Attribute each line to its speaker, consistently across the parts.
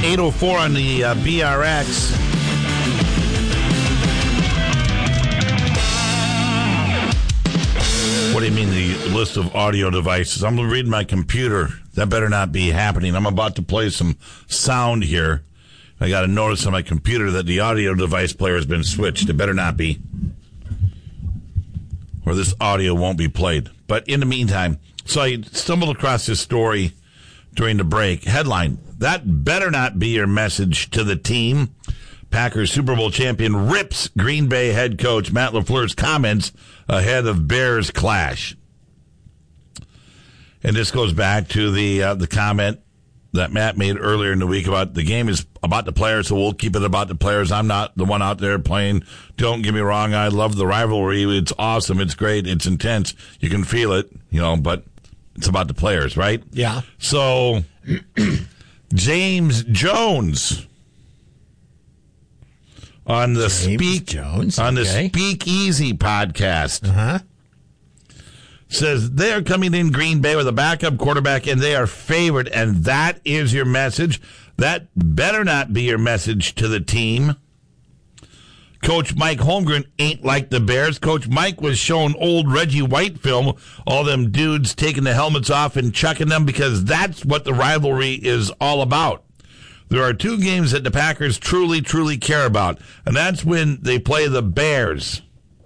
Speaker 1: 8:04 on the BRX. What do you mean, the list of audio devices? I'm reading my computer. That better not be happening. I'm about to play some sound here. I got a notice on my computer that the audio device player has been switched. It better not be, or this audio won't be played. But in the meantime, so I stumbled across this story during the break. Headline: that better not be your message to the team. Packers Super Bowl champion rips Green Bay head coach Matt LaFleur's comments ahead of Bears clash. And this goes back to the comment that Matt made earlier in the week about the game is about the players, so we'll keep it about the players. I'm not the one out there playing. Don't get me wrong. I love the rivalry. It's awesome. It's great. It's intense. You can feel it, but it's about the players, right?
Speaker 2: Yeah.
Speaker 1: So James Jones on the Speakeasy podcast says they're coming in Green Bay with a backup quarterback and they are favored, and that is your message. That better not be your message to the team. Coach Mike Holmgren ain't like the Bears. Coach Mike was shown old Reggie White film, all them dudes taking the helmets off and chucking them, because that's what the rivalry is all about. There are two games that the Packers truly, truly care about, and that's when they play the Bears.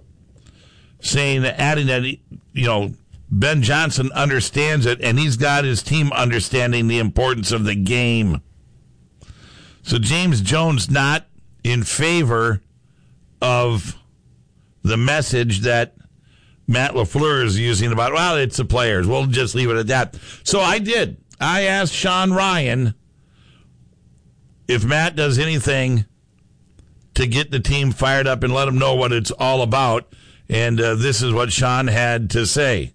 Speaker 1: Adding that, Ben Johnson understands it, and he's got his team understanding the importance of the game. So James Jones not in favor of the message that Matt LaFleur is using about, well, it's the players. We'll just leave it at that. So I did. I asked Sean Ryan if Matt does anything to get the team fired up and let them know what it's all about. And this is what Sean had to say.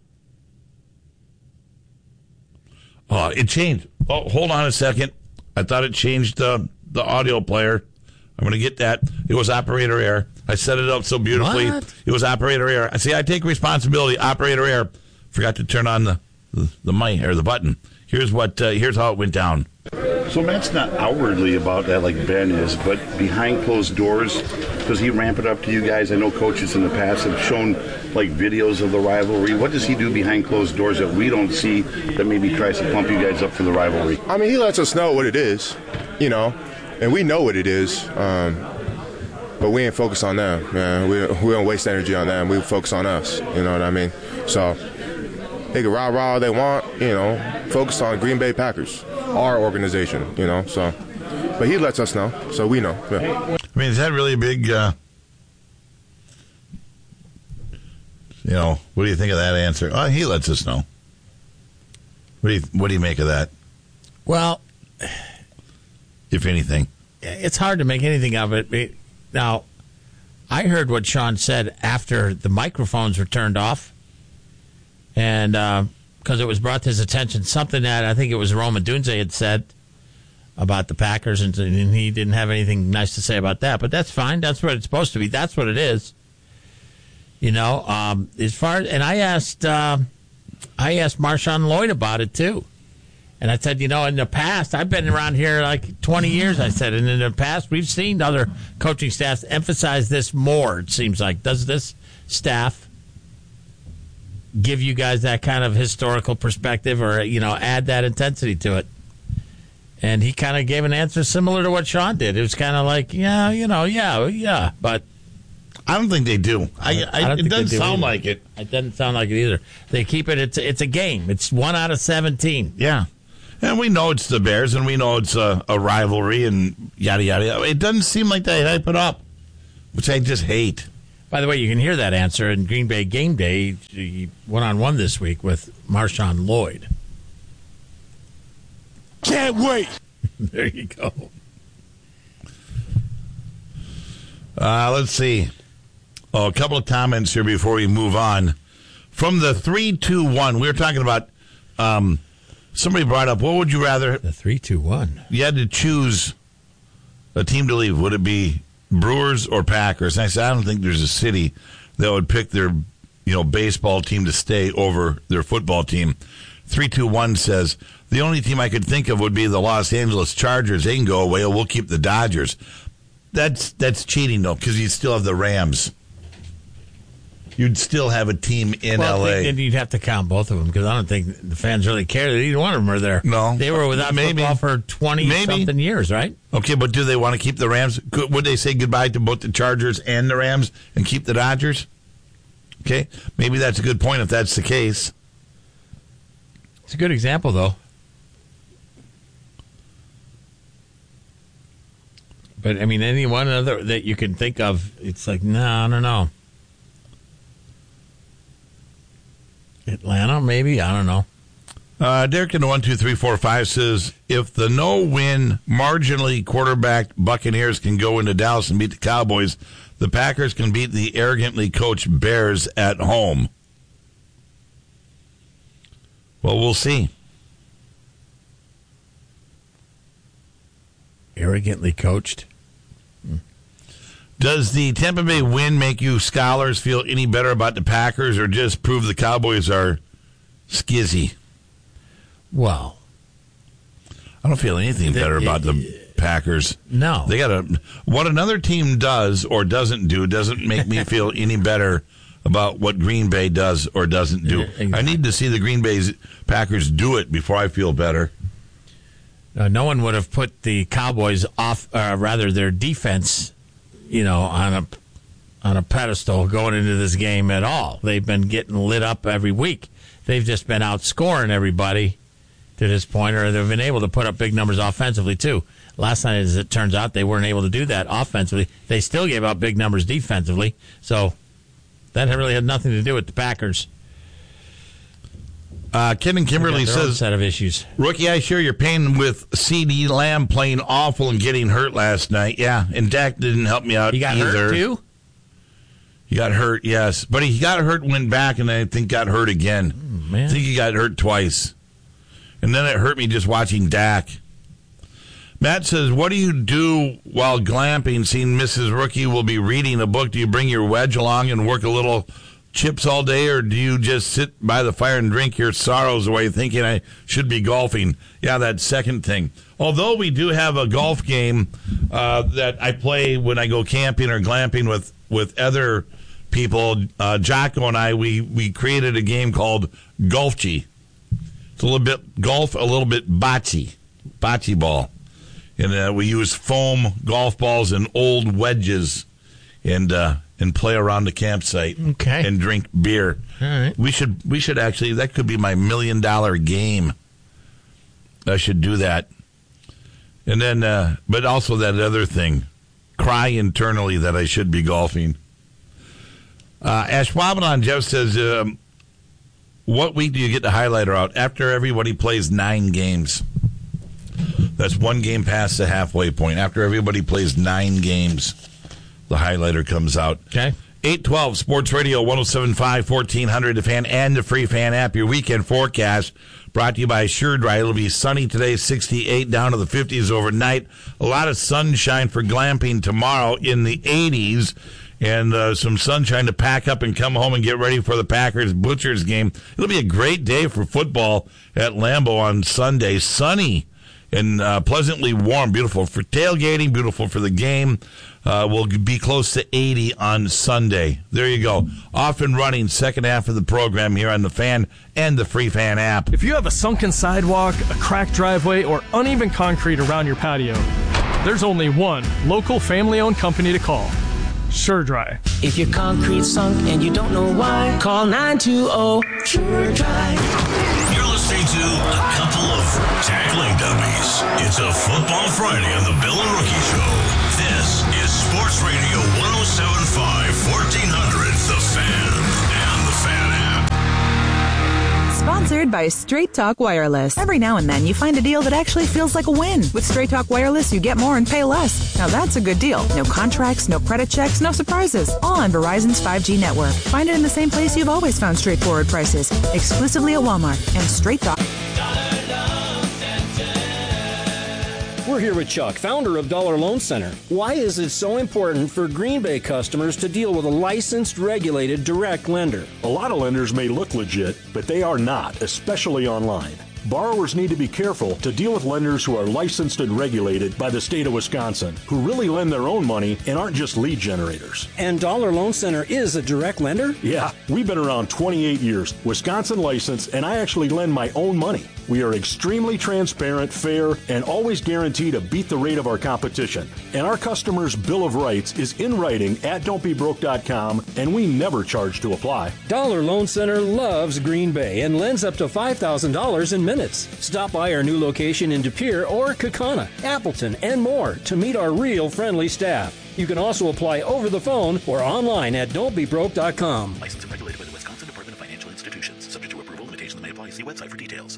Speaker 1: It changed. Oh, hold on a second. I thought it changed the audio player. I'm going to get that. It was operator error. I set it up so beautifully.
Speaker 2: What?
Speaker 1: It was operator error. I see. I take responsibility. Operator error. Forgot to turn on the mic or the button. Here's how it went down.
Speaker 3: So Matt's not outwardly about that like Ben is, but behind closed doors, does he ramp it up to you guys? I know coaches in the past have shown like videos of the rivalry. What does he do behind closed doors that we don't see that maybe tries to pump you guys up for the rivalry?
Speaker 4: I mean, he lets us know what it is, and we know what it is, but we ain't focused on them, man. We don't waste energy on them. We focus on us, you know what I mean? So they can rah-rah all they want, focus on Green Bay Packers, our organization, so. But he lets us know, so we know. Yeah.
Speaker 1: I mean, is that really a big, what do you think of that answer? Oh, he lets us know. What do you make of that?
Speaker 2: Well,
Speaker 1: if anything,
Speaker 2: it's hard to make anything of it. Now, I heard what Sean said after the microphones were turned off, and because it was brought to his attention, something that I think it was Roma Dunze had said about the Packers, and he didn't have anything nice to say about that. But that's fine. That's what it's supposed to be. That's what it is. As far as, and I asked Marshawn Lloyd about it too. And I said, in the past, I've been around here like 20 years, I said, and in the past, we've seen other coaching staffs emphasize this more, it seems like. Does this staff give you guys that kind of historical perspective or, add that intensity to it? And he kind of gave an answer similar to what Sean did. It was kind of like, yeah, but
Speaker 1: I don't think they do. It doesn't sound like it.
Speaker 2: It doesn't sound like it either. They keep it. It's a game. It's 1 out of 17.
Speaker 1: Yeah, and we know it's the Bears, and we know it's a rivalry, and yada yada. It doesn't seem like they hype it up, which I just hate.
Speaker 2: By the way, you can hear that answer in Green Bay Game Day. He one-on-one this week with Marshawn Lloyd.
Speaker 4: Can't wait.
Speaker 2: There you go.
Speaker 1: Let's see. A couple of comments here before we move on. From the 3-2-1, we were talking about, somebody brought up, what would you rather?
Speaker 2: The 3-2-1.
Speaker 1: You had to choose a team to leave. Would it be Brewers or Packers? And I said, I don't think there's a city that would pick their baseball team to stay over their football team. 3-2-1 says, The only team I could think of would be the Los Angeles Chargers. They can go away. We'll keep the Dodgers. That's cheating, though, because you still have the Rams. You'd still have a team in L.A.
Speaker 2: Then you'd have to count both of them because I don't think the fans really care that either one of them are there.
Speaker 1: No.
Speaker 2: They were without football for 20-something years, right?
Speaker 1: Okay, but do they want to keep the Rams? Would they say goodbye to both the Chargers and the Rams and keep the Dodgers? Okay, maybe that's a good point if that's the case.
Speaker 2: It's a good example, though. But, I mean, any one other that you can think of, it's like, no, I don't know. Atlanta, maybe? I don't know.
Speaker 1: Derek in the 1-2-3-4-5 says, if the no-win, marginally quarterbacked Buccaneers can go into Dallas and beat the Cowboys, the Packers can beat the arrogantly coached Bears at home. Well, we'll see.
Speaker 2: Arrogantly coached?
Speaker 1: Does the Tampa Bay win make you scholars feel any better about the Packers or just prove the Cowboys are skizzy?
Speaker 2: Well,
Speaker 1: I don't feel anything better about the Packers.
Speaker 2: No.
Speaker 1: They got what another team does or doesn't do doesn't make me feel any better about what Green Bay does or doesn't do.
Speaker 2: Exactly.
Speaker 1: I need to see the Green Bay Packers do it before I feel better.
Speaker 2: No one would have put the Cowboys off, rather their defense, on a pedestal going into this game at all. They've been getting lit up every week. They've just been outscoring everybody to this point, or they've been able to put up big numbers offensively too. Last night, as it turns out, they weren't able to do that offensively. They still gave up big numbers defensively, so that really had nothing to do with the Packers.
Speaker 1: Ken and Kimberly says,
Speaker 2: set of issues.
Speaker 1: Rookie, I share your pain with C.D. Lamb playing awful and getting hurt last night. Yeah, and Dak didn't help me out either.
Speaker 2: He got hurt, too?
Speaker 1: He got hurt, yes. But he got hurt, went back, and I think got hurt again.
Speaker 2: Man.
Speaker 1: I think he got hurt twice. And then it hurt me just watching Dak. Matt says, what do you do while glamping, seeing Mrs. Rookie will be reading a book? Do you bring your wedge along and work a little chips all day, or do you just sit by the fire and drink your sorrows away thinking I should be golfing? Yeah, that second thing. Although we do have a golf game that I play when I go camping or glamping with other people, Jocko and I, we created a game called Golfchi. It's a little bit golf, a little bit bocce ball. And we use foam golf balls and old wedges and play around the campsite.
Speaker 2: Okay.
Speaker 1: And drink beer.
Speaker 2: All right.
Speaker 1: We should actually, that could be my $1 million game. I should do that. And then, but also that other thing, cry internally that I should be golfing. Ashwaubenon Jeff says, what week do you get the highlighter out? After everybody plays 9 games. That's 1 game past the halfway point. After everybody plays 9 games, the highlighter comes out.
Speaker 2: Okay.
Speaker 1: 812 Sports Radio 107.5 1400 The Fan and the Free Fan app. Your weekend forecast brought to you by SureDry. It'll be sunny today, 68 down to the 50s overnight. A lot of sunshine for glamping tomorrow in the 80s. And some sunshine to pack up and come home and get ready for the Packers-Butchers game. It'll be a great day for football at Lambeau on Sunday. Sunny and pleasantly warm. Beautiful for tailgating, beautiful for the game. Will be close to 80 on Sunday. There you go. Off and running, second half of the program here on the Fan and the Free Fan app.
Speaker 5: If you have a sunken sidewalk, a cracked driveway, or uneven concrete around your patio, there's only one local family-owned company to call. SureDry.
Speaker 6: If your concrete's sunk and you don't know why, call 920-SureDry.
Speaker 7: You're listening to a couple of tackling dummies. It's a Football Friday on the Bill and Rookie Show. This is Sports Radio 107.5 1400 The Fan and the Fan app.
Speaker 8: Sponsored by Straight Talk Wireless. Every now and then you find a deal that actually feels like a win. With Straight Talk Wireless, you get more and pay less. Now that's a good deal. No contracts, no credit checks, no surprises. All on Verizon's 5G network. Find it in the same place you've always found straightforward prices. Exclusively at Walmart and Straight Talk.
Speaker 9: We're here with Chuck, founder of Dollar Loan Center. Why is it so important for Green Bay customers to deal with a licensed, regulated, direct lender?
Speaker 10: A lot of lenders may look legit, but they are not, especially online. borrowers need to be careful to deal with lenders who are licensed and regulated by the state of Wisconsin, who really lend their own money and aren't just lead generators.
Speaker 9: And Dollar Loan Center is a direct lender?
Speaker 10: Yeah, we've been around 28 years, Wisconsin licensed, and I actually lend my own money. We are extremely transparent, fair, and always guarantee to beat the rate of our competition. And our customers' Bill of Rights is in writing at don'tbebroke.com, and we never charge to apply.
Speaker 9: Dollar Loan Center loves Green Bay and lends up to $5,000 in minutes. Stop by our new location in De Pere or Kaukauna, Appleton, and more to meet our real friendly staff. You can also apply over the phone or online at don'tbebroke.com.
Speaker 11: Licensed and regulated by the Wisconsin Department of Financial Institutions. Subject to approval, limitations may apply. See website for details.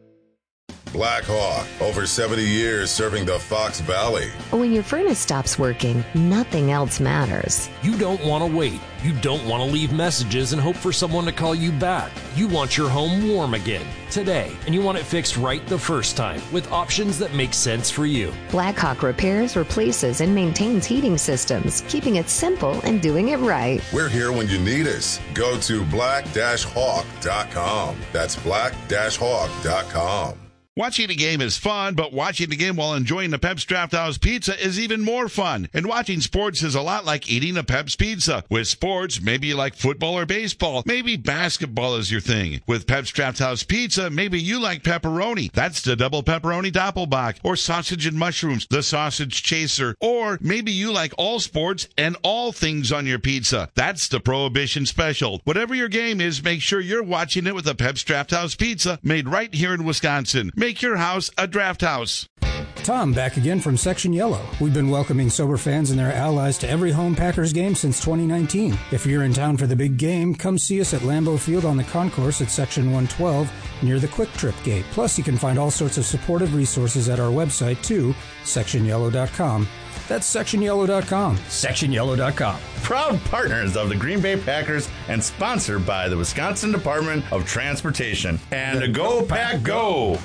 Speaker 12: Black Hawk, over 70 years serving the Fox Valley.
Speaker 13: When your furnace stops working, nothing else matters.
Speaker 14: You don't want to wait. You don't want to leave messages and hope for someone to call you back. You want your home warm again, today, and you want it fixed right the first time, with options that make sense for you.
Speaker 13: Blackhawk repairs, replaces, and maintains heating systems, keeping it simple and doing it right.
Speaker 12: We're here when you need us. Go to black-hawk.com. That's black-hawk.com.
Speaker 1: Watching a game is fun, but watching a game while enjoying the Pep's Draft House Pizza is even more fun. And watching sports is a lot like eating a Pep's Pizza. With sports, maybe you like football or baseball. Maybe basketball is your thing. With Pep's Draft House Pizza, maybe you like pepperoni. That's the double pepperoni doppelbock. Or sausage and mushrooms, the sausage chaser. Or maybe you like all sports and all things on your pizza. That's the Prohibition Special. Whatever your game is, make sure you're watching it with a Pep's Draft House Pizza made right here in Wisconsin. Make your house a draft house.
Speaker 15: Tom back again from Section Yellow. We've been welcoming sober fans and their allies to every home Packers game since 2019. If you're in town for the big game, come see us at Lambeau Field on the concourse at Section 112 near the Quick Trip Gate. Plus, you can find all sorts of supportive resources at our website too, sectionyellow.com. That's sectionyellow.com.
Speaker 16: Sectionyellow.com. Proud partners of the Green Bay Packers and sponsored by the Wisconsin Department of Transportation. And Go Pack Go!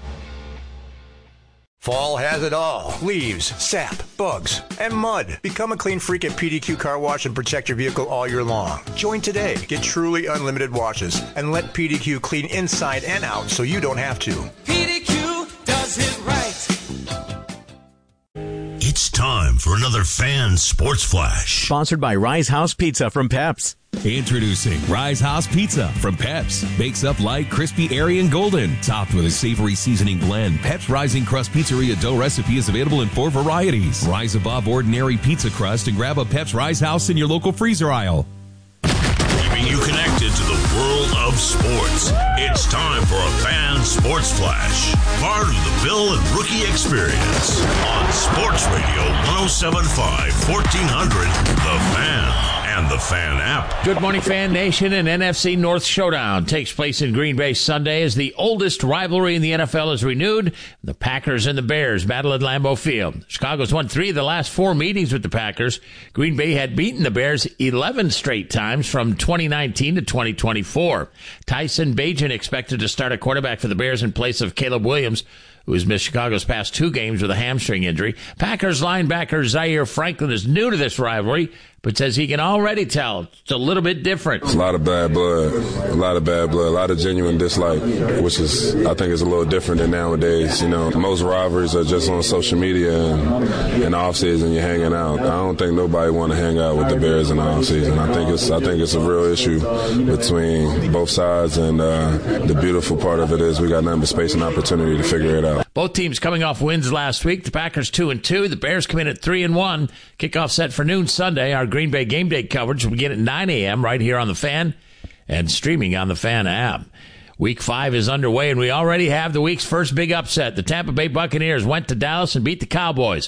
Speaker 17: Fall has it all. Leaves, sap, bugs, and mud. Become a clean freak at PDQ Car Wash and protect your vehicle all year long. Join today. Get truly unlimited washes and let PDQ clean inside and out so you don't have to.
Speaker 6: PDQ does it right.
Speaker 7: It's time for another Fan Sports Flash.
Speaker 18: Sponsored by Rise House Pizza from Peps.
Speaker 19: Introducing Rise House Pizza from Peps. Bakes up light, crispy, airy, and golden. Topped with a savory seasoning blend. Peps Rising Crust Pizzeria dough recipe is available in 4 varieties. Rise above ordinary pizza crust and grab a Peps Rise House in your local freezer aisle.
Speaker 7: Keeping you connected to the world of sports. It's time for a Fan Sports Flash. Part of the Bill and Rookie Experience on Sports Radio 107.5, 1400, The Fan. And the Fan app.
Speaker 2: Good morning, Fan Nation. An NFC North showdown takes place in Green Bay Sunday as the oldest rivalry in the NFL is renewed. The Packers and the Bears battle at Lambeau Field. Chicago's won 3 of the last 4 meetings with the Packers. Green Bay had beaten the Bears 11 straight times from 2019 to 2024. Tyson Bagent expected to start a quarterback for the Bears in place of Caleb Williams, who has missed Chicago's past 2 games with a hamstring injury. Packers linebacker Zaire Franklin is new to this rivalry, but says he can already tell it's a little bit different.
Speaker 20: It's a lot of bad blood, a lot of genuine dislike, which is, I think, is a little different than nowadays. You know, most rivalries are just on social media and in the offseason you're hanging out. I don't think nobody want to hang out with the Bears in the offseason. I think it's a real issue between both sides, and the beautiful part of it is we got nothing but space and opportunity to figure it out.
Speaker 2: Both teams coming off wins last week. The Packers 2-2. The Bears come in at 3-1. Kickoff set for noon Sunday. Our Green Bay game day coverage will begin at 9 a.m. right here on the Fan and streaming on the Fan app. Week 5 is underway, and we already have the week's first big upset. The Tampa Bay Buccaneers went to Dallas and beat the Cowboys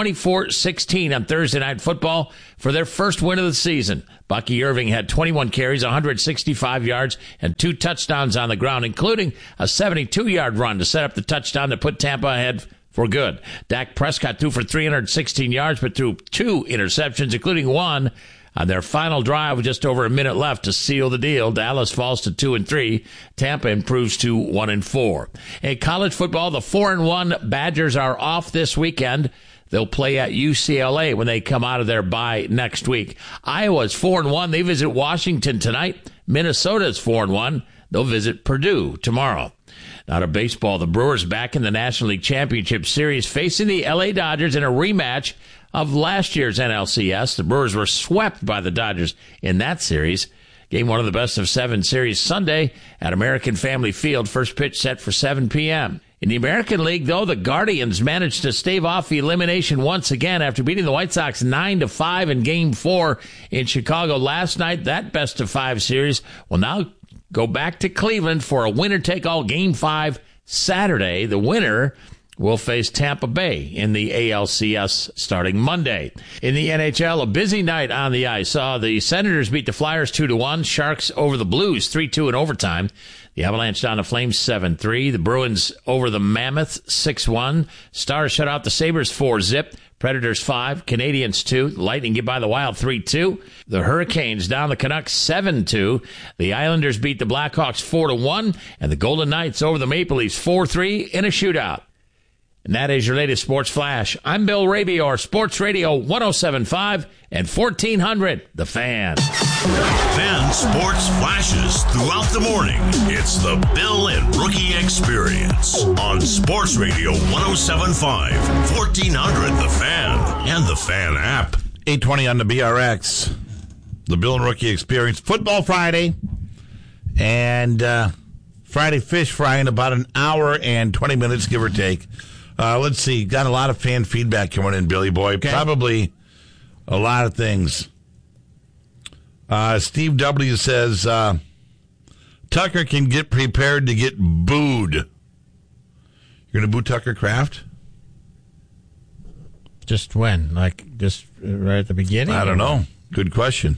Speaker 2: 24-16 on Thursday Night Football for their first win of the season. Bucky Irving had 21 carries, 165 yards, and 2 touchdowns on the ground, including a 72-yard run to set up the touchdown that put Tampa ahead for good. Dak Prescott threw for 316 yards, but threw 2 interceptions, including 1 on their final drive with just over a minute left to seal the deal. Dallas falls to 2-3. Tampa improves to 1-4. In college football, the 4-1 Badgers are off this weekend. They'll play at UCLA when they come out of their bye next week. Iowa's 4-1. They visit Washington tonight. Minnesota's 4-1. They'll visit Purdue tomorrow. Out of baseball, the Brewers back in the National League Championship Series facing the L.A. Dodgers in a rematch of last year's NLCS. The Brewers were swept by the Dodgers in that series. Game 1 of the best-of-7 series Sunday at American Family Field. First pitch set for 7 p.m. In the American League, though, the Guardians managed to stave off elimination once again after beating the White Sox 9-5 in Game 4 in Chicago last night. That best-of-5 series will now go back to Cleveland for a winner-take-all Game 5 Saturday. The winner will face Tampa Bay in the ALCS starting Monday. In the NHL, a busy night on the ice. Saw the Senators beat the Flyers 2-1. Sharks over the Blues 3-2 in overtime. The Avalanche down the Flames 7-3. The Bruins over the Mammoths 6-1. Stars shut out the Sabres 4-0. Predators 5, Canadians 2, Lightning get by the Wild 3-2. The Hurricanes down the Canucks 7-2. The Islanders beat the Blackhawks 4-1, and the Golden Knights over the Maple Leafs 4-3 in a shootout. And that is your latest Sports Flash. I'm Bill Rabior, Sports Radio 107.5 and 1400, The Fan.
Speaker 7: Fan Sports Flashes throughout the morning. It's the Bill and Rookie Experience on Sports Radio 107.5, 1400, The Fan, and The Fan app.
Speaker 1: 8:20 on the BRX. The Bill and Rookie Experience. Football Friday. And Friday fish fry in about an hour and 20 minutes, give or take. Let's see. Got a lot of fan feedback coming in, Billy Boy. Okay. Probably a lot of things. Steve W. says, Tucker can get prepared to get booed. You're going to boo Tucker Kraft?
Speaker 2: Just when? Like, just right at the beginning?
Speaker 1: I don't know. Good question.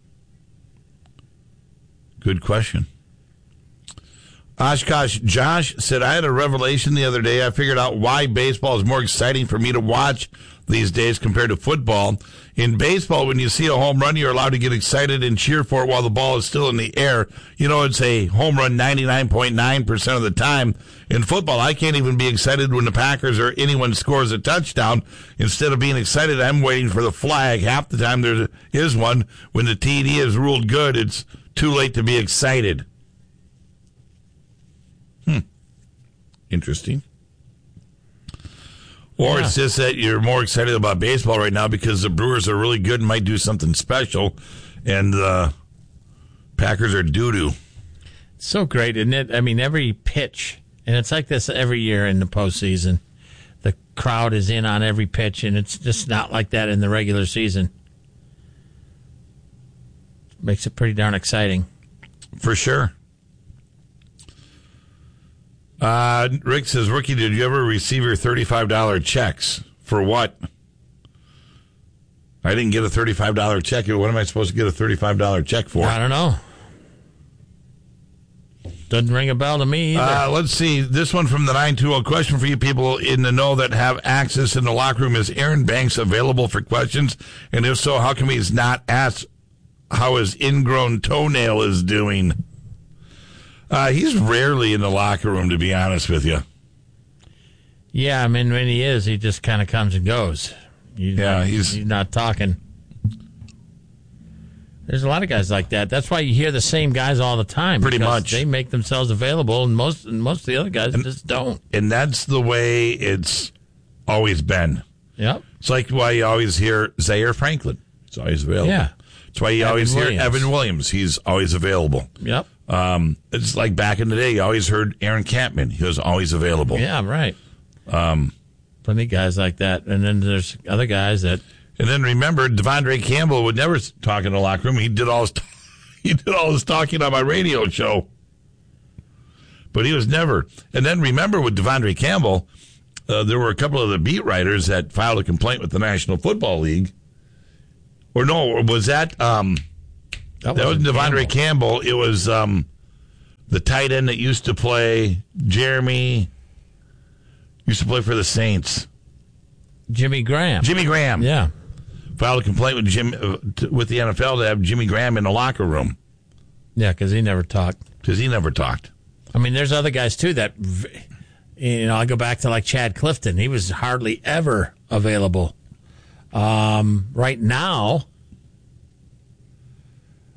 Speaker 1: Good question. Oshkosh Josh said, I had a revelation the other day. I figured out why baseball is more exciting for me to watch these days compared to football. In baseball, when you see a home run, you're allowed to get excited and cheer for it while the ball is still in the air. You know, it's a home run 99.9% of the time. In football, I can't even be excited when the Packers or anyone scores a touchdown. Instead of being excited, I'm waiting for the flag. Half the time there is one. When the TD is ruled good, it's too late to be excited. Interesting. Or it's just that you're more excited about baseball right now because the Brewers are really good and might do something special, and the Packers are doo-doo.
Speaker 2: So great, isn't it? I mean, every pitch, and it's like this every year in the postseason. The crowd is in on every pitch, and it's just not like that in the regular season. Makes it pretty darn exciting.
Speaker 1: For sure. Rick says, Rookie, did you ever receive your $35 checks? For what? I didn't get a $35 check. What am I supposed to get a $35 check for?
Speaker 2: I don't know. Doesn't ring a bell to me either.
Speaker 1: Let's see. This one from the 920. Question for you people in the know that have access in the locker room. Is Aaron Banks available for questions? And if so, how come he's not asked how his ingrown toenail is doing? He's rarely in the locker room, to be honest with you.
Speaker 2: Yeah, I mean, when he is, he just kind of comes and goes. He's not talking. There's a lot of guys like that. That's why you hear the same guys all the time.
Speaker 1: Pretty much.
Speaker 2: They make themselves available, and most of the other guys just don't.
Speaker 1: And that's the way it's always been.
Speaker 2: Yep.
Speaker 1: It's like why you always hear Zaire Franklin. He's always available.
Speaker 2: Yeah.
Speaker 1: It's why you always hear Evan Williams. He's always available.
Speaker 2: Yep.
Speaker 1: It's like back in the day, you always heard Aaron Campman. He was always available.
Speaker 2: Yeah, right. Plenty of guys like that. And then there's other guys that...
Speaker 1: And then remember, Devondre Campbell would never talk in the locker room. He did all his talking on my radio show. But he was never... And then remember with Devondre Campbell, there were a couple of the beat writers that filed a complaint with the National Football League. Or no, was that... That wasn't Devondre Campbell. It was the tight end that used to play, Jeremy, used to play for the Saints.
Speaker 2: Jimmy Graham.
Speaker 1: Jimmy Graham.
Speaker 2: Yeah.
Speaker 1: Filed a complaint with with the NFL to have Jimmy Graham in the locker room.
Speaker 2: Yeah, because he never talked.
Speaker 1: I
Speaker 2: mean, there's other guys, too, that, I go back to like Chad Clifton. He was hardly ever available. Right now...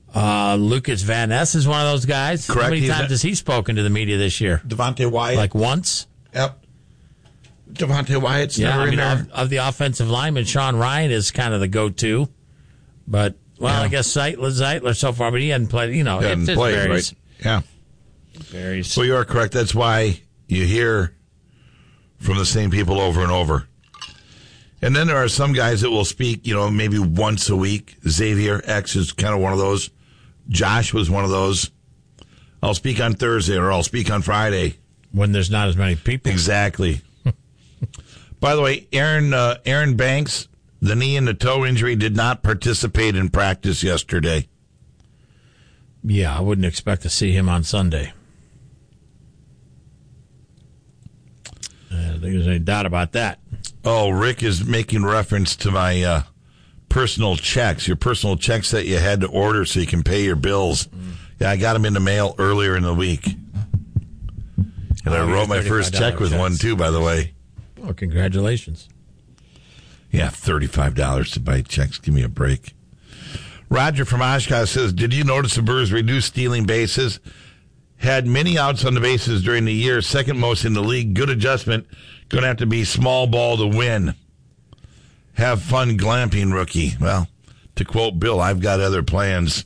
Speaker 2: Lucas Van Ness is one of those guys.
Speaker 1: Correct.
Speaker 2: How many times has he spoken to the media this year?
Speaker 1: Devontae Wyatt.
Speaker 2: Like once?
Speaker 1: Yep. Devontae Wyatt's never in there.
Speaker 2: Of the offensive lineman, Sean Ryan is kind of the go-to. But, I guess Zeitler so far, but he hadn't played. He
Speaker 1: hadn't played,
Speaker 2: varies.
Speaker 1: right? Yeah.
Speaker 2: Varies.
Speaker 1: So you are correct. That's why you hear from the same people over and over. And then there are some guys that will speak, maybe once a week. Xavier X is kind of one of those. Josh was one of those. I'll speak on Thursday or I'll speak on Friday.
Speaker 2: When there's not as many people.
Speaker 1: Exactly. By the way, Aaron Banks, the knee and the toe injury, did not participate in practice yesterday.
Speaker 2: Yeah, I wouldn't expect to see him on Sunday. I don't think there's any doubt about that.
Speaker 1: Oh, Rick is making reference to my personal checks, your personal checks that you had to order so you can pay your bills. Yeah, I got them in the mail earlier in the week. And I wrote my first check with one, too, by the way.
Speaker 2: Oh, congratulations.
Speaker 1: Yeah, $35 to buy checks. Give me a break. Roger from Oshkosh says, did you notice the Brewers reduced stealing bases? Had many outs on the bases during the year, second most in the league. Good adjustment. Going to have to be small ball to win. Have fun glamping, rookie. Well, to quote Bill, I've got other plans.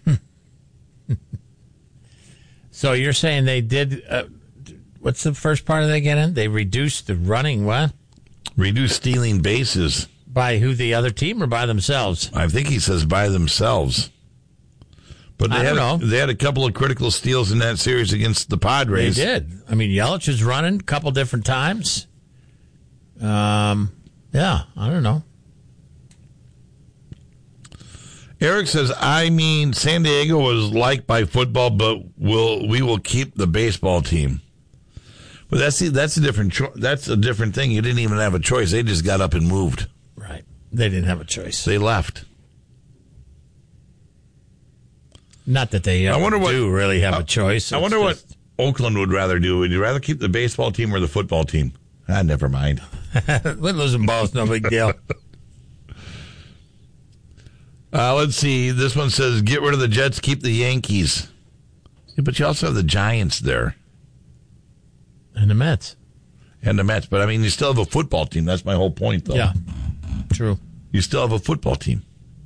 Speaker 2: So you're saying they did, what's the first part of that again? They reduced the running what?
Speaker 1: Reduced stealing bases.
Speaker 2: By who, the other team, or by themselves?
Speaker 1: I think he says by themselves. But they had a couple of critical steals in that series against the Padres.
Speaker 2: They did. I mean, Yelich was running a couple different times. Yeah, I don't know.
Speaker 1: Eric says, San Diego was liked by football, but we will keep the baseball team. But that's a different thing. You didn't even have a choice. They just got up and moved.
Speaker 2: Right. They didn't have a choice.
Speaker 1: They left.
Speaker 2: Not that they really have a choice.
Speaker 1: I wonder what Oakland would rather do. Would you rather keep the baseball team or the football team? Never mind.
Speaker 2: We're losing balls, no big deal.
Speaker 1: Let's see. This one says, get rid of the Jets, keep the Yankees. Yeah, but you also have the Giants there.
Speaker 2: And the Mets.
Speaker 1: But, you still have a football team. That's my whole point, though.
Speaker 2: Yeah, true.
Speaker 1: You still have a football team.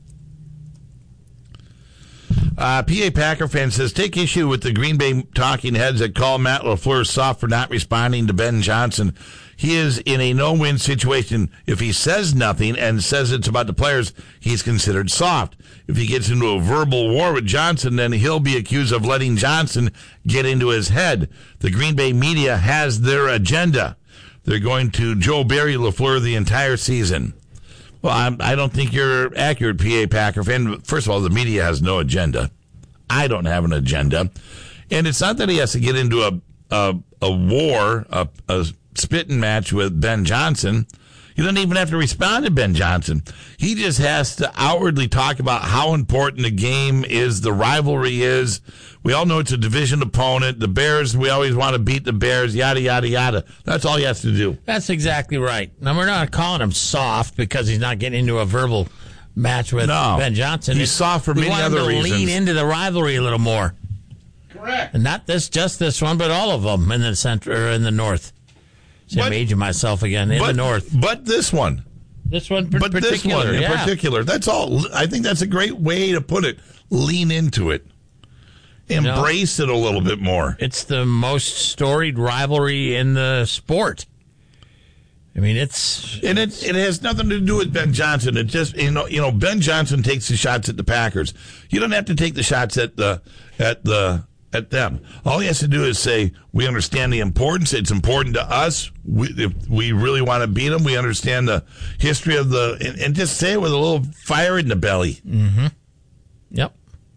Speaker 1: PA Packer fan says, take issue with the Green Bay talking heads that call Matt LaFleur soft for not responding to Ben Johnson. He is in a no-win situation. If he says nothing and says it's about the players, he's considered soft. If he gets into a verbal war with Johnson, then he'll be accused of letting Johnson get into his head. The Green Bay media has their agenda. They're going to Joe Barry LaFleur the entire season. Well, I don't think you're accurate, PA Packer fan. First of all, the media has no agenda. I don't have an agenda. And it's not that he has to get into a war, a spitting match with Ben Johnson. He doesn't even have to respond to Ben Johnson. He just has to outwardly talk about how important the game is, the rivalry is. We all know it's a division opponent. The Bears, we always want to beat the Bears, yada, yada, yada. That's all he has to do.
Speaker 2: That's exactly right. Now, we're not calling him soft because he's not getting into a verbal match with Ben Johnson.
Speaker 1: He's soft for many other reasons.
Speaker 2: We want him to lean into the rivalry a little more.
Speaker 1: Correct.
Speaker 2: And not just this one, but all of them in the center or in the north. I'm aging myself again in the north.
Speaker 1: But this one.
Speaker 2: This one
Speaker 1: But this one in particular. That's all. I think that's a great way to put it. Lean into it. Embrace it a little bit more.
Speaker 2: It's the most storied rivalry in the sport. It
Speaker 1: has nothing to do with Ben Johnson. It just Ben Johnson takes the shots at the Packers. You don't have to take the shots at them. All he has to do is say, we understand the importance. It's important to us. If we really want to beat them, we understand the history of and just say it with a little fire in the belly.
Speaker 2: Mm-hmm. Yep.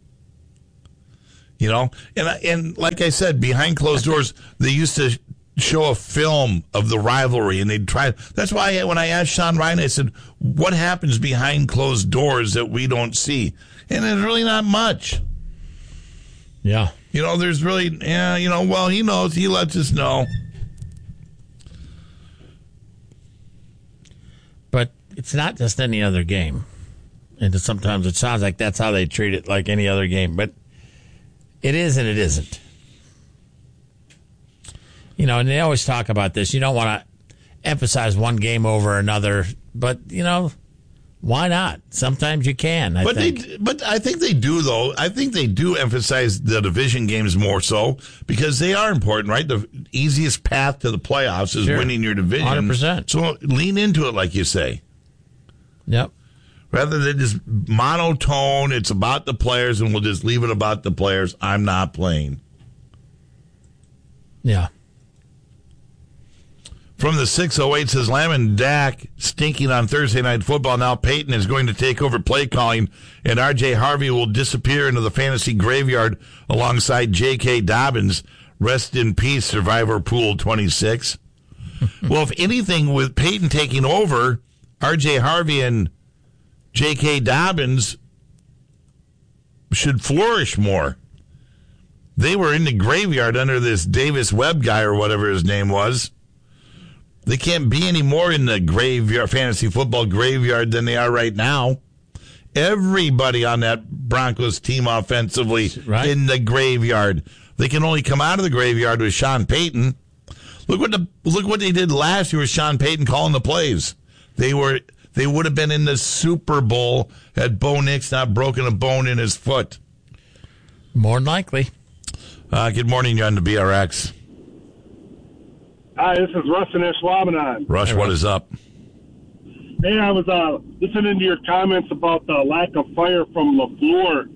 Speaker 1: And like I said, behind closed doors, they used to show a film of the rivalry, and they'd try. That's why when I asked Sean Ryan, I said, what happens behind closed doors that we don't see? And there's really not much.
Speaker 2: Yeah.
Speaker 1: There's really, well, he knows. He lets us know.
Speaker 2: But it's not just any other game. And sometimes it sounds like that's how they treat it, like any other game. But it is and it isn't. You know, and they always talk about this. You don't want to emphasize one game over another. But, you know, why not? Sometimes you can, I think.
Speaker 1: But I think they do, though. I think they do emphasize the division games more so because they are important, right? The easiest path to the playoffs is winning your division.
Speaker 2: 100%.
Speaker 1: So lean into it, like you say.
Speaker 2: Yep.
Speaker 1: Rather than just monotone, it's about the players, and we'll just leave it about the players. I'm not playing.
Speaker 2: Yeah.
Speaker 1: From the 608 says, Lamb and Dak stinking on Thursday Night Football. Now Peyton is going to take over play calling, and R.J. Harvey will disappear into the fantasy graveyard alongside J.K. Dobbins. Rest in peace, Survivor Pool 26. Well, if anything, with Peyton taking over, R.J. Harvey and J.K. Dobbins should flourish more. They were in the graveyard under this Davis Webb guy or whatever his name was. They can't be any more in the graveyard, fantasy football graveyard than they are right now. Everybody on that Broncos team offensively in the graveyard. They can only come out of the graveyard with Sean Payton. Look what they did last year with Sean Payton calling the plays. They would have been in the Super Bowl had Bo Nix not broken a bone in his foot.
Speaker 2: More than likely.
Speaker 1: Good morning, you're on the BRX.
Speaker 21: Hi, this is Russ in Ashwaubenon.
Speaker 1: Rush, what is up?
Speaker 21: Hey, I was listening to your comments about the lack of fire from LaFleur.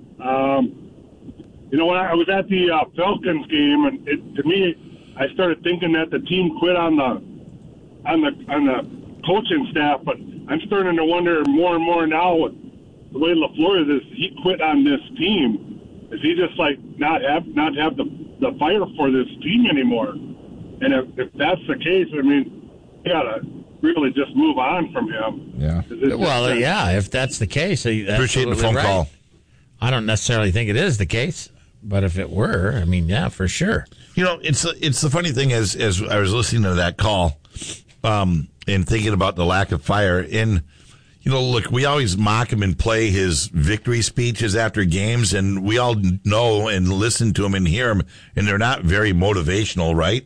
Speaker 21: You know, when I was at the Falcons game, and to me, I started thinking that the team quit on the coaching staff. But I'm starting to wonder more and more now, the way LaFleur is, he quit on this team. Is he just like not have the fire for this team anymore? And if that's the case, I mean, you got to really just move on from him.
Speaker 1: Yeah.
Speaker 2: Well, yeah, if that's the case.
Speaker 1: Appreciate the phone call.
Speaker 2: I don't necessarily think it is the case, but if it were, I mean, yeah, for sure.
Speaker 1: You know, it's the funny thing as I was listening to that call and thinking about the lack of fire. And, you know, look, we always mock him and play his victory speeches after games, and we all know and listen to him and hear him, and they're not very motivational, right?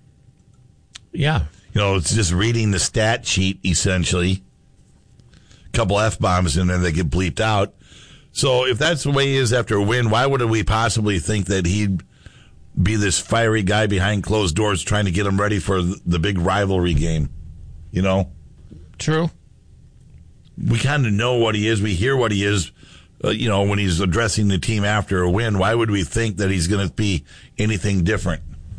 Speaker 2: Yeah.
Speaker 1: You know, it's just reading the stat sheet, essentially. A couple F-bombs, and then they get bleeped out. So if that's the way he is after a win, why would we possibly think that he'd be this fiery guy behind closed doors trying to get him ready for the big rivalry game? You know?
Speaker 2: True.
Speaker 1: We kind of know what he is. We hear what he is, you know, when he's addressing the team after a win. Why would we think that he's going to be anything different?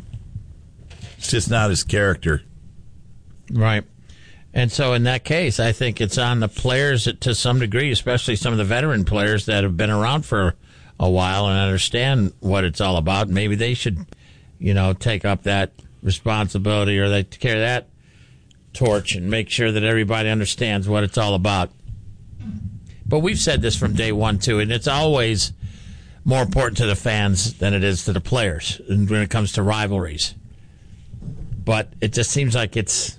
Speaker 1: It's just not his character.
Speaker 2: Right. And so in that case, I think it's on the players to some degree, especially some of the veteran players that have been around for a while and understand what it's all about. Maybe they should, you know, take up that responsibility, or they carry that torch and make sure that everybody understands what it's all about. But we've said this from day one, too, and it's always more important to the fans than it is to the players when it comes to rivalries. But it just seems like it's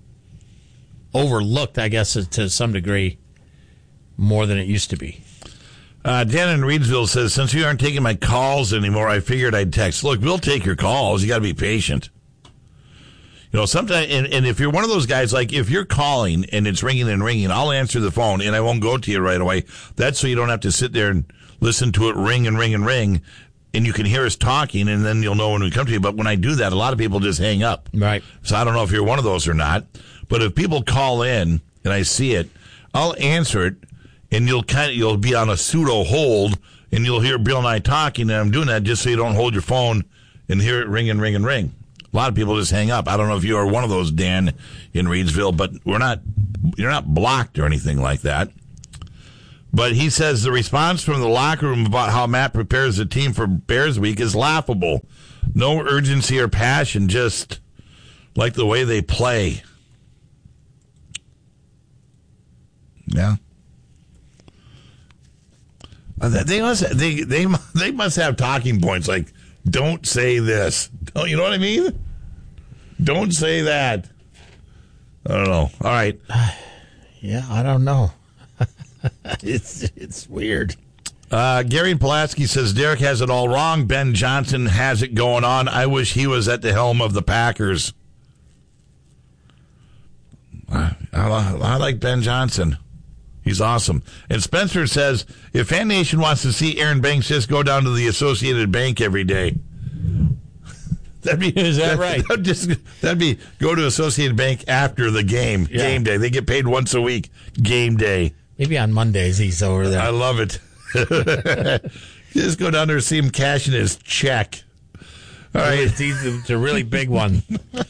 Speaker 2: overlooked, I guess, to some degree, more than it used to be.
Speaker 1: Dan in Reedsville says, since you aren't taking my calls anymore, I figured I'd text. Look, we'll take your calls. You got to be patient. You know, sometimes, and if you're one of those guys, like if you're calling and it's ringing and ringing, I'll answer the phone and I won't go to you right away. That's so you don't have to sit there and listen to it ring and ring and ring. And you can hear us talking, and then you'll know when we come to you. But when I do that, a lot of people just hang up.
Speaker 2: Right.
Speaker 1: So I don't know if you're one of those or not. But if people call in and I see it, I'll answer it, and you'll be on a pseudo hold, and you'll hear Bill and I talking, and I'm doing that just so you don't hold your phone and hear it ring and ring and ring. A lot of people just hang up. I don't know if you are one of those, Dan, in Reedsville, but you're not blocked or anything like that. But he says the response from the locker room about how Matt prepares the team for Bears Week is laughable. No urgency or passion, just like the way they play. Yeah. They must have talking points like, don't say this. You know what I mean? Don't say that. I don't know. All right.
Speaker 2: Yeah, I don't know. It's weird.
Speaker 1: Gary Pulaski says Derek has it all wrong. Ben Johnson has it going on. I wish he was at the helm of the Packers. I like Ben Johnson. He's awesome. And Spencer says, if Fan Nation wants to see Aaron Banks, just go down to the Associated Bank every day.
Speaker 2: Is that right?
Speaker 1: That'd be go to Associated Bank after the game, game day. They get paid once a week, game day.
Speaker 2: Maybe on Mondays he's over there.
Speaker 1: I love it. Just go down there and see him cashing his check. All right.
Speaker 2: It's a really big one.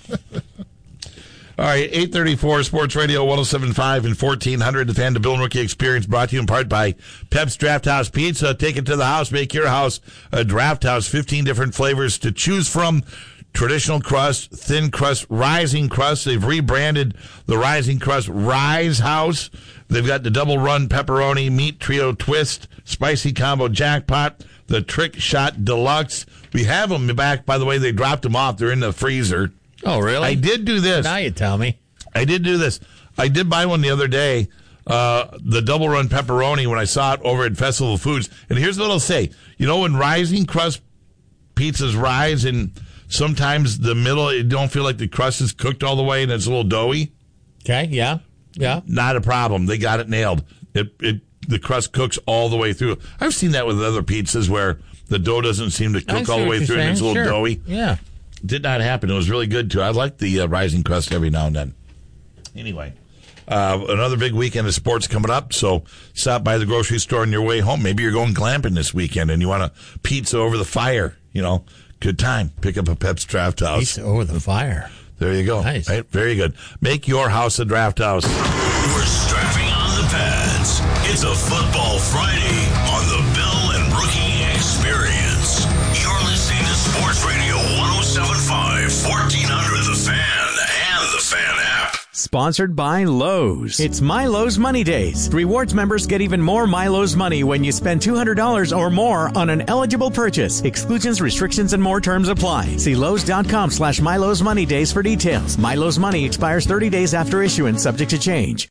Speaker 1: All right, 834 Sports Radio 107.5 and 1400. The Fan to Bill and Rookie Experience brought to you in part by Pep's Draft House Pizza. Take it to the house. Make your house a draft house. 15 different flavors to choose from. Traditional crust, thin crust, rising crust. They've rebranded the rising crust Rise House. They've got the double run pepperoni, meat trio twist, spicy combo jackpot, the trick shot deluxe. We have them back, by the way. They dropped them off. They're in the freezer.
Speaker 2: Oh, really?
Speaker 1: I did do this.
Speaker 2: Now you tell me.
Speaker 1: I did do this. I did buy one the other day, the double run pepperoni, when I saw it over at Festival of Foods. And here's what I'll say. You know, when rising crust pizzas rise and sometimes the middle, you don't feel like the crust is cooked all the way and it's a little doughy?
Speaker 2: Okay, yeah.
Speaker 1: Not a problem. They got it nailed. The crust cooks all the way through. I've seen that with other pizzas where the dough doesn't seem to cook all the way through and it's a little doughy.
Speaker 2: Yeah.
Speaker 1: Did not happen. It was really good, too. I like the rising crust every now and then. Anyway, another big weekend of sports coming up, so stop by the grocery store on your way home. Maybe you're going glamping this weekend and you want a pizza over the fire. You know, good time. Pick up a Pep's Draft House.
Speaker 2: Pizza over the fire.
Speaker 1: There you go.
Speaker 2: Nice.
Speaker 1: Right? Very good. Make your house a draft house.
Speaker 7: We're strapping on the pads. It's a football Friday on the Bill and Rookie Experience. You're listening to Sports Radio 107.5, 1400 The Fan and the Fan app.
Speaker 18: Sponsored by Lowe's. It's MyLowe's Money Days. Rewards members get even more MyLowe's money when you spend $200 or more on an eligible purchase. Exclusions, restrictions, and more terms apply. See Lowe's.com/MyLowe's Money Days for details. MyLowe's money expires 30 days after issuance, subject to change.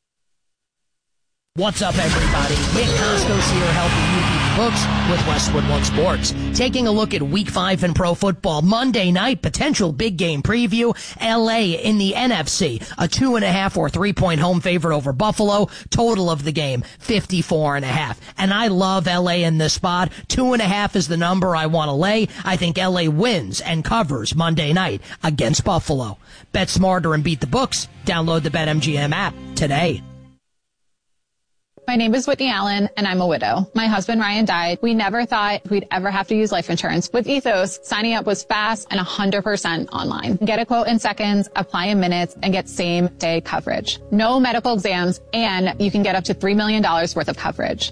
Speaker 3: What's up, everybody? Nick Costos here, helping you beat the books with Westwood One Sports. Taking a look at Week 5 in pro football. Monday night, potential big game preview. LA in the NFC. A 2.5 or 3-point home favorite over Buffalo. Total of the game, 54.5. And I love LA in this spot. 2.5 is the number I want to lay. I think LA wins and covers Monday night against Buffalo. Bet smarter and beat the books. Download the BetMGM app today.
Speaker 22: My name is Whitney Allen, and I'm a widow. My husband, Ryan, died. We never thought we'd ever have to use life insurance. With Ethos, signing up was fast and 100% online. Get a quote in seconds, apply in minutes, and get same-day coverage. No medical exams, and you can get up to $3 million worth of coverage.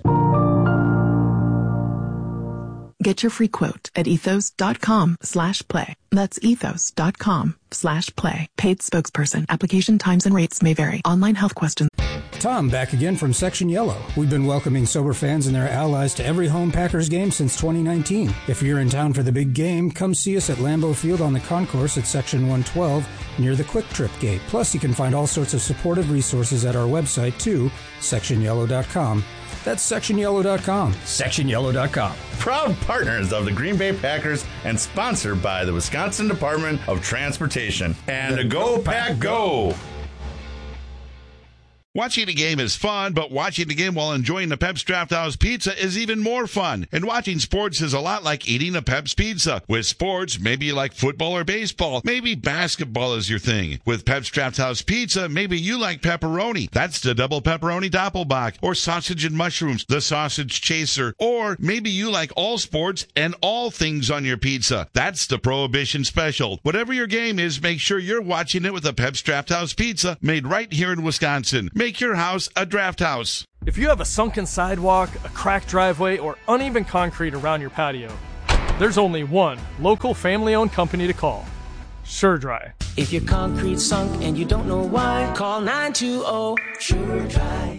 Speaker 23: Get your free quote at ethos.com/play. That's ethos.com/play. Paid spokesperson. Application times and rates may vary. Online health questions.
Speaker 15: Tom, back again from Section Yellow. We've been welcoming sober fans and their allies to every home Packers game since 2019. If you're in town for the big game, come see us at Lambeau Field on the concourse at Section 112 near the Quick Trip Gate. Plus, you can find all sorts of supportive resources at our website, too, sectionyellow.com. That's sectionyellow.com.
Speaker 16: Sectionyellow.com. Proud partners of the Green Bay Packers and sponsored by the Wisconsin Department of Transportation. And Go Pack Go!
Speaker 1: Watching a game is fun, but watching the game while enjoying the Pep's Draft House Pizza is even more fun. And watching sports is a lot like eating a Pep's Pizza. With sports, maybe you like football or baseball. Maybe basketball is your thing. With Pep's Draft House Pizza, maybe you like pepperoni. That's the double pepperoni doppelbock. Or sausage and mushrooms, the sausage chaser. Or maybe you like all sports and all things on your pizza. That's the Prohibition Special. Whatever your game is, make sure you're watching it with a Pep's Draft House Pizza made right here in Wisconsin. Make your house a draft house.
Speaker 5: If you have a sunken sidewalk, a cracked driveway, or uneven concrete around your patio, there's only one local family-owned company to call. SureDry.
Speaker 6: If your concrete's sunk and you don't know why, call 920 SureDry.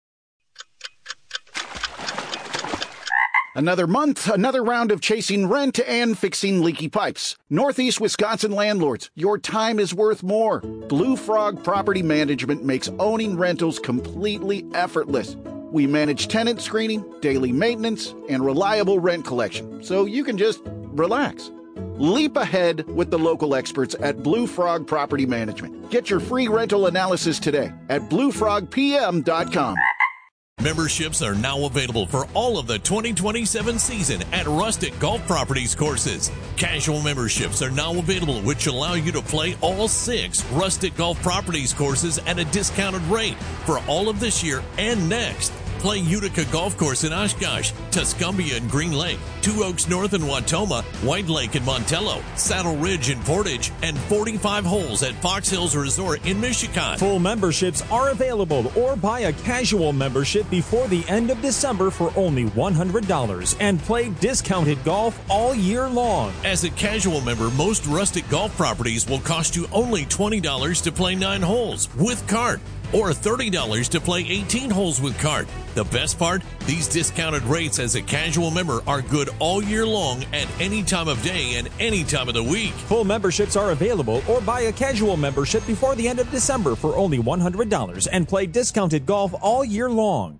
Speaker 24: Another month, another round of chasing rent and fixing leaky pipes. Northeast Wisconsin landlords, your time is worth more. Blue Frog Property Management makes owning rentals completely effortless. We manage tenant screening, daily maintenance, and reliable rent collection, so you can just relax. Leap ahead with the local experts at Blue Frog Property Management. Get your free rental analysis today at bluefrogpm.com.
Speaker 4: Memberships are now available for all of the 2027 season at Rustic Golf Properties courses. Casual memberships are now available, which allow you to play all 6 Rustic Golf Properties courses at a discounted rate for all of this year and next. Play Utica Golf Course in Oshkosh, Tuscumbia and Green Lake, Two Oaks North in Watoma, White Lake in Montello, Saddle Ridge in Portage, and 45 holes at Fox Hills Resort in Michigan.
Speaker 8: Full memberships are available, or buy a casual membership before the end of December for only $100 and play discounted golf all year long.
Speaker 4: As a casual member, most Rustic Golf Properties will cost you only $20 to play 9 holes with cart, or $30 to play 18 holes with cart. The best part? These discounted rates as a casual member are good all year long at any time of day and any time of the week.
Speaker 8: Full memberships are available, or buy a casual membership before the end of December for only $100 and play discounted golf all year long.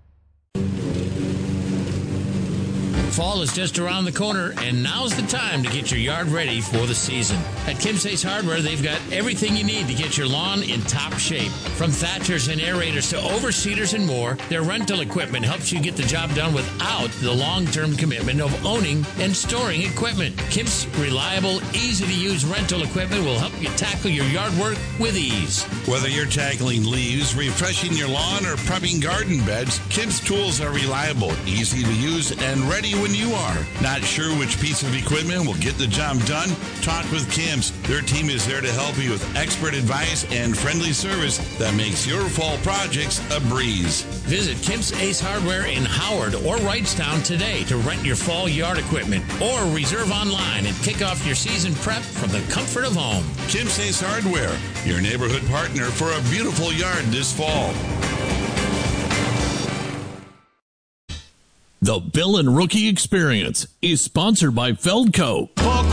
Speaker 2: Fall is just around the corner, and now's the time to get your yard ready for the season. At Kim's Ace Hardware, they've got everything you need to get your lawn in top shape. From thatchers and aerators to overseeders and more, their rental equipment helps you get the job done without the long-term commitment of owning and storing equipment. Kim's reliable, easy-to-use rental equipment will help you tackle your yard work with ease.
Speaker 1: Whether you're tackling leaves, refreshing your lawn, or prepping garden beds, Kim's tools are reliable, easy to use, and ready when you are. Not sure which piece of equipment will get the job done? Talk with Kim's. Their team is there to help you with expert advice and friendly service that makes your fall projects a breeze.
Speaker 2: Visit Kim's Ace Hardware in Howard or Wrightstown today to rent your fall yard equipment, or reserve online and kick off your season prep from the comfort of home.
Speaker 1: Kim's Ace Hardware, your neighborhood partner for a beautiful yard this fall.
Speaker 4: The Bill and Rookie Experience is sponsored by Feldco.